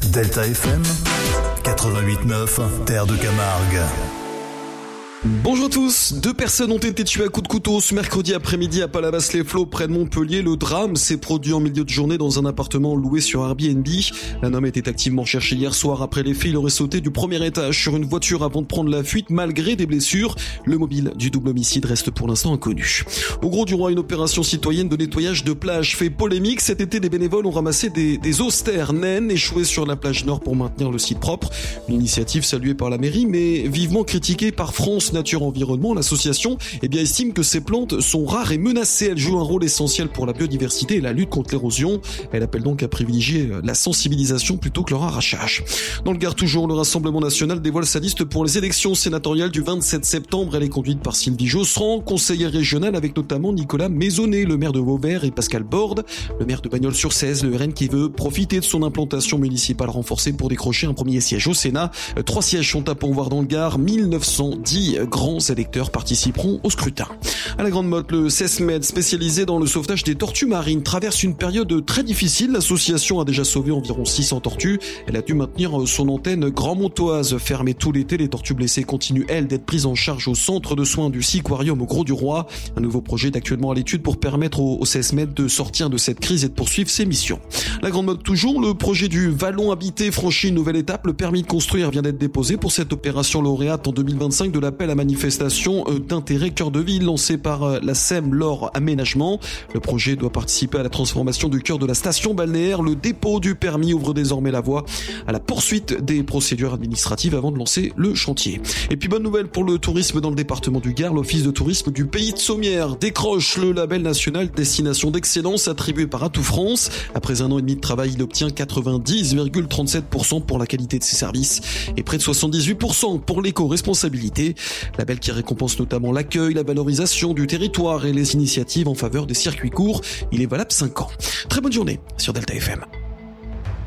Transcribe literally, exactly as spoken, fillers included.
Delta F M quatre-vingt-huit neuf, Terre de Camargue. Bonjour à tous, deux personnes ont été tuées à coups de couteau ce mercredi après-midi à Palavas-les-Flots près de Montpellier. Le drame s'est produit en milieu de journée dans un appartement loué sur Airbnb. Un homme était activement cherché hier soir. Après les faits, il aurait sauté du premier étage sur une voiture avant de prendre la fuite malgré des blessures. Le mobile du double homicide reste pour l'instant inconnu. Au Gros du Roi, une opération citoyenne de nettoyage de plage fait polémique. Cet été, des bénévoles ont ramassé des, des austères naines échouées sur la plage nord pour maintenir le site propre. Une initiative saluée par la mairie mais vivement critiquée par France Nature Environnement. L'association eh bien, estime que ces plantes sont rares et menacées. Elles jouent un rôle essentiel pour la biodiversité et la lutte contre l'érosion. Elle appelle donc à privilégier la sensibilisation plutôt que leur arrachage. Dans le Gard toujours, le Rassemblement National dévoile sa liste pour les élections sénatoriales du vingt-sept septembre. Elle est conduite par Sylvie Josserand, conseillère régionale, avec notamment Nicolas Maisonnet, le maire de Vauvert, et Pascal Borde, le maire de Bagnols-sur-Cèze, le R N qui veut profiter de son implantation municipale renforcée pour décrocher un premier siège au Sénat. Trois sièges sont à pourvoir dans le Gard. mille neuf cent dix grands électeurs participeront au scrutin. À la Grande Motte, le CESMED, spécialisé dans le sauvetage des tortues marines, traverse une période très difficile. L'association a déjà sauvé environ six cents tortues. Elle a dû maintenir son antenne Grand-Montoise fermée tout l'été. Les tortues blessées continuent, elles, d'être prises en charge au centre de soins du Seaquarium au Gros du Roi. Un nouveau projet est actuellement à l'étude pour permettre au, au CESMED de sortir de cette crise et de poursuivre ses missions. La Grande Motte toujours, le projet du Vallon habité franchit une nouvelle étape. Le permis de construire vient d'être déposé pour cette opération lauréate en deux mille vingt-cinq de l'appel à manifestation d'intérêt cœur de ville lancé par la S E M Lore Aménagement. Le projet doit participer à la transformation du cœur de la station balnéaire. Le dépôt du permis ouvre désormais la voie à la poursuite des procédures administratives avant de lancer le chantier. Et puis bonne nouvelle pour le tourisme dans le département du Gard, l'Office de tourisme du Pays de Sommières décroche le label national Destination d'excellence attribué par Atout France. Après un an et demi de travail, il obtient quatre-vingt-dix virgule trente-sept pour cent pour la qualité de ses services et près de soixante-dix-huit pour cent pour l'éco-responsabilité. Label qui récompense notamment l'accueil, la valorisation du territoire et les initiatives en faveur des circuits courts. Il est valable cinq ans. Très bonne journée sur Delta F M.